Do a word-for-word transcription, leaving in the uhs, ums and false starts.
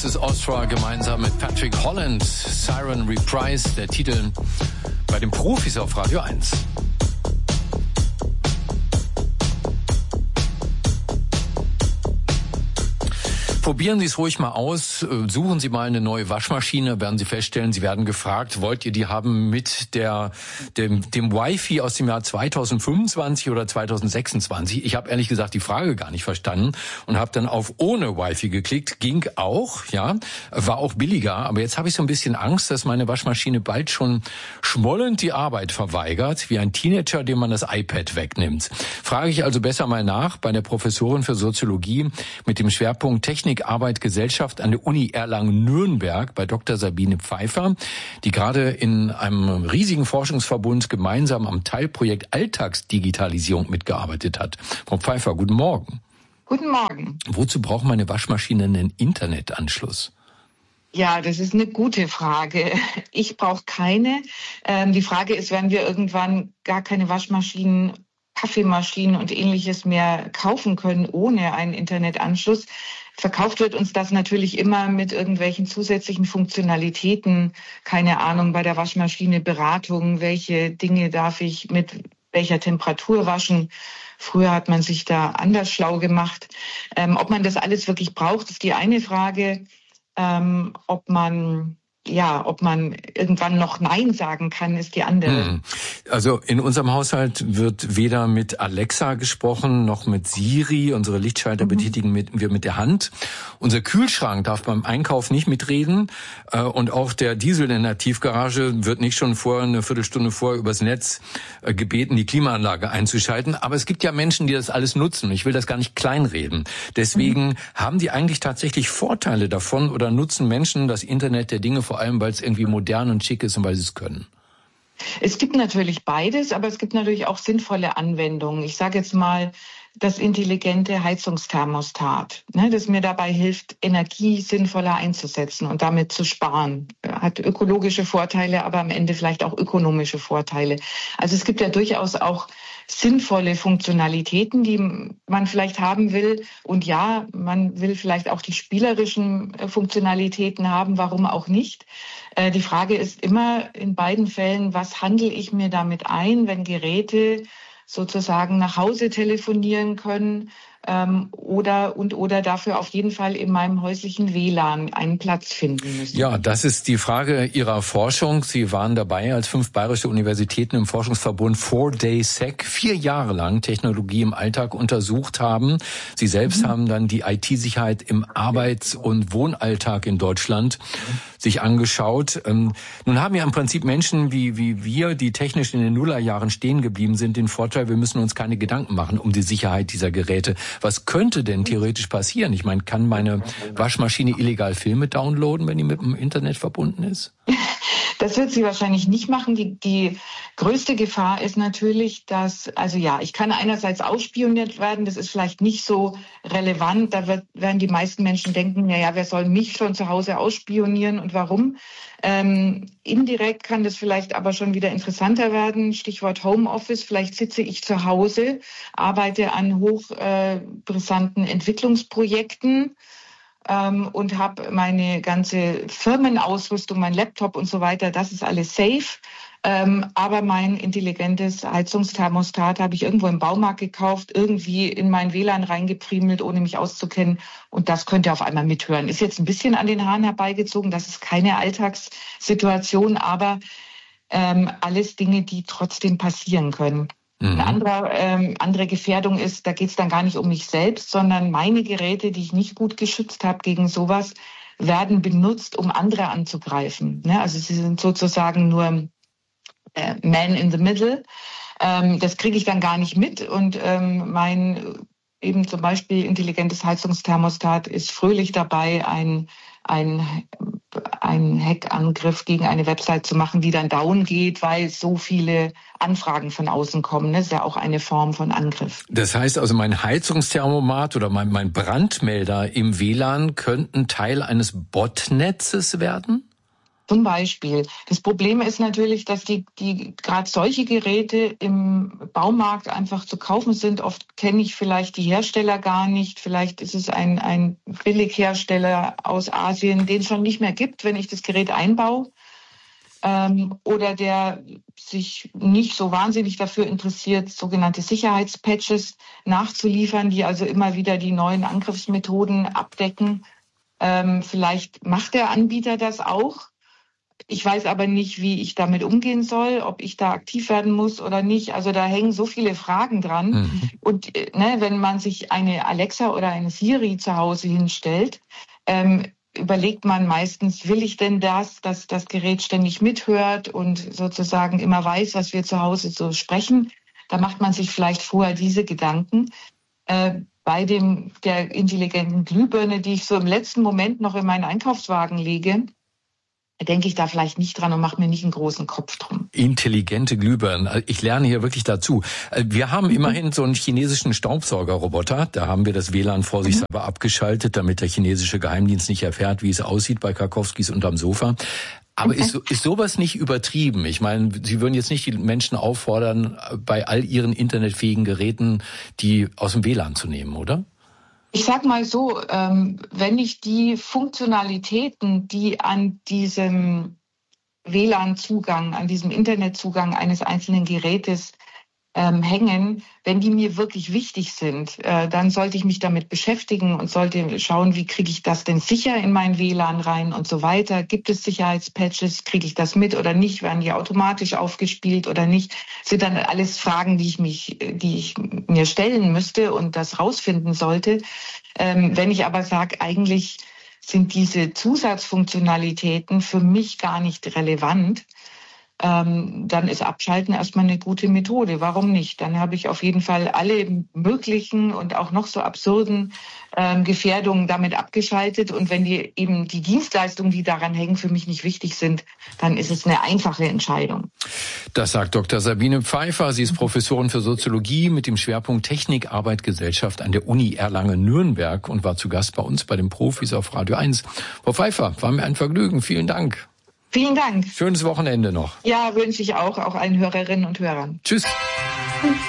Francis Ostra gemeinsam mit Patrick Holland. Siren Reprise, der Titel bei den Profis auf Radio eins. Probieren Sie es ruhig mal aus. Suchen Sie mal eine neue Waschmaschine, werden Sie feststellen, Sie werden gefragt, wollt ihr die haben mit der dem, dem Wi-Fi aus dem Jahr zweitausendfünfundzwanzig oder zweitausendsechsundzwanzig? Ich habe ehrlich gesagt die Frage gar nicht verstanden und habe dann auf ohne Wi-Fi geklickt. Ging auch, ja, war auch billiger. Aber jetzt habe ich so ein bisschen Angst, dass meine Waschmaschine bald schon schmollend die Arbeit verweigert, wie ein Teenager, dem man das iPad wegnimmt. Frage ich also besser mal nach bei der Professorin für Soziologie mit dem Schwerpunkt Technik, Arbeit, Gesellschaft an der Uni Erlangen-Nürnberg bei Doktor Sabine Pfeiffer, die gerade in einem riesigen Forschungsverbund gemeinsam am Teilprojekt Alltagsdigitalisierung mitgearbeitet hat. Frau Pfeiffer, guten Morgen. Guten Morgen. Wozu braucht meine Waschmaschine einen Internetanschluss? Ja, das ist eine gute Frage. Ich brauche keine. Ähm, die Frage ist, werden wir irgendwann gar keine Waschmaschinen, Kaffeemaschinen und Ähnliches mehr kaufen können ohne einen Internetanschluss? Verkauft wird uns das natürlich immer mit irgendwelchen zusätzlichen Funktionalitäten. Keine Ahnung, bei der Waschmaschine Beratung, welche Dinge darf ich mit welcher Temperatur waschen. Früher hat man sich da anders schlau gemacht. Ähm, ob man das alles wirklich braucht, ist die eine Frage. Ähm, ob man Ja, ob man irgendwann noch Nein sagen kann, ist die andere. Hm. Also in unserem Haushalt wird weder mit Alexa gesprochen, noch mit Siri. Unsere Lichtschalter mhm. betätigen mit, wir mit der Hand. Unser Kühlschrank darf beim Einkauf nicht mitreden. Und auch der Diesel in der Tiefgarage wird nicht schon vor eine Viertelstunde vorher übers Netz gebeten, die Klimaanlage einzuschalten. Aber es gibt ja Menschen, die das alles nutzen. Ich will das gar nicht kleinreden. Deswegen mhm. haben die eigentlich tatsächlich Vorteile davon oder nutzen Menschen das Internet der Dinge vor Vor allem, weil es irgendwie modern und schick ist und weil sie es können? Es gibt natürlich beides, aber es gibt natürlich auch sinnvolle Anwendungen. Ich sage jetzt mal das intelligente Heizungsthermostat, ne, das mir dabei hilft, Energie sinnvoller einzusetzen und damit zu sparen. Hat ökologische Vorteile, aber am Ende vielleicht auch ökonomische Vorteile. Also es gibt ja durchaus auch sinnvolle Funktionalitäten, die man vielleicht haben will. Und ja, man will vielleicht auch die spielerischen Funktionalitäten haben, warum auch nicht. Die Frage ist immer in beiden Fällen, was handle ich mir damit ein, wenn Geräte sozusagen nach Hause telefonieren können ähm, oder und oder dafür auf jeden Fall in meinem häuslichen W L A N einen Platz finden müssen. Ja, das ist die Frage Ihrer Forschung. Sie waren dabei, als fünf bayerische Universitäten im Forschungsverbund Four Day Sec vier Jahre lang Technologie im Alltag untersucht haben. Sie selbst mhm. haben dann die I T-Sicherheit im Arbeits- und Wohnalltag in Deutschland sich angeschaut. Ähm, nun haben ja im Prinzip Menschen wie wie wir, die technisch in den Nullerjahren stehen geblieben sind, den Vorteil, wir müssen uns keine Gedanken machen um die Sicherheit dieser Geräte. Was könnte denn theoretisch passieren? Ich meine, kann meine Waschmaschine illegal Filme downloaden, wenn die mit dem Internet verbunden ist? Das wird sie wahrscheinlich nicht machen. Die, die größte Gefahr ist natürlich, dass, also ja, ich kann einerseits ausspioniert werden, das ist vielleicht nicht so relevant. Da wird, werden die meisten Menschen denken, naja, wer soll mich von zu Hause ausspionieren und warum? Ähm, indirekt kann das vielleicht aber schon wieder interessanter werden. Stichwort Homeoffice. Vielleicht sitze ich zu Hause, arbeite an hochbrisanten äh, Entwicklungsprojekten ähm, und habe meine ganze Firmenausrüstung, mein Laptop und so weiter. Das ist alles safe. Ähm, aber mein intelligentes Heizungsthermostat habe ich irgendwo im Baumarkt gekauft, irgendwie in mein W L A N reingeprimelt, ohne mich auszukennen. Und das könnte auf einmal mithören. Ist jetzt ein bisschen an den Haaren herbeigezogen. Das ist keine Alltagssituation, aber ähm, alles Dinge, die trotzdem passieren können. Mhm. Eine andere, ähm, andere Gefährdung ist, da geht es dann gar nicht um mich selbst, sondern meine Geräte, die ich nicht gut geschützt habe gegen sowas, werden benutzt, um andere anzugreifen. Ne? Also sie sind sozusagen nur Man in the Middle. Ähm, das kriege ich dann gar nicht mit und ähm, mein eben zum Beispiel intelligentes Heizungsthermostat ist fröhlich dabei, ein ein einen Hackangriff gegen eine Website zu machen, die dann down geht, weil so viele Anfragen von außen kommen. Das ist ja auch eine Form von Angriff. Das heißt also, mein Heizungsthermomat oder mein, mein Brandmelder im W L A N könnten Teil eines Botnetzes werden? Zum Beispiel. Das Problem ist natürlich, dass die, die gerade solche Geräte im Baumarkt einfach zu kaufen sind. Oft kenne ich vielleicht die Hersteller gar nicht. Vielleicht ist es ein, ein Billighersteller aus Asien, den es schon nicht mehr gibt, wenn ich das Gerät einbaue. Ähm, oder der sich nicht so wahnsinnig dafür interessiert, sogenannte Sicherheitspatches nachzuliefern, die also immer wieder die neuen Angriffsmethoden abdecken. Ähm, vielleicht macht der Anbieter das auch. Ich weiß aber nicht, wie ich damit umgehen soll, ob ich da aktiv werden muss oder nicht. Also da hängen so viele Fragen dran. Mhm. Und ne, wenn man sich eine Alexa oder eine Siri zu Hause hinstellt, ähm, überlegt man meistens, will ich denn das, dass das Gerät ständig mithört und sozusagen immer weiß, was wir zu Hause so sprechen. Da macht man sich vielleicht vorher diese Gedanken. Äh, bei dem der intelligenten Glühbirne, die ich so im letzten Moment noch in meinen Einkaufswagen lege, denke ich da vielleicht nicht dran und mache mir nicht einen großen Kopf drum. Intelligente Glühbirnen. Ich lerne hier wirklich dazu. Wir haben immerhin so einen chinesischen Staubsaugerroboter. Da haben wir das W L A N vorsichtshalber mhm. abgeschaltet, damit der chinesische Geheimdienst nicht erfährt, wie es aussieht bei Karkowskis unterm Sofa. Aber okay. ist, ist sowas nicht übertrieben? Ich meine, Sie würden jetzt nicht die Menschen auffordern, bei all ihren internetfähigen Geräten die aus dem W L A N zu nehmen, oder? Ich sag mal so, ähm, wenn ich die Funktionalitäten, die an diesem W L A N-Zugang, an diesem Internetzugang eines einzelnen Gerätes ähm, hängen, wenn die mir wirklich wichtig sind, äh, dann sollte ich mich damit beschäftigen und sollte schauen, wie kriege ich das denn sicher in mein W L A N rein und so weiter. Gibt es Sicherheitspatches? Kriege ich das mit oder nicht? Werden die automatisch aufgespielt oder nicht? Das sind dann alles Fragen, die ich mich, die ich mir stellen müsste und das rausfinden sollte. Ähm, wenn ich aber sage, eigentlich sind diese Zusatzfunktionalitäten für mich gar nicht relevant, ähm, dann ist Abschalten erstmal eine gute Methode. Warum nicht? Dann habe ich auf jeden Fall alle möglichen und auch noch so absurden ähm, Gefährdungen damit abgeschaltet. Und wenn die eben die Dienstleistungen, die daran hängen, für mich nicht wichtig sind, dann ist es eine einfache Entscheidung. Das sagt Doktor Sabine Pfeiffer. Sie ist Professorin für Soziologie mit dem Schwerpunkt Technik, Arbeit, Gesellschaft an der Uni Erlangen-Nürnberg und war zu Gast bei uns bei den Profis auf Radio eins. Frau Pfeiffer, war mir ein Vergnügen. Vielen Dank. Vielen Dank. Schönes Wochenende noch. Ja, wünsche ich auch, auch allen Hörerinnen und Hörern. Tschüss.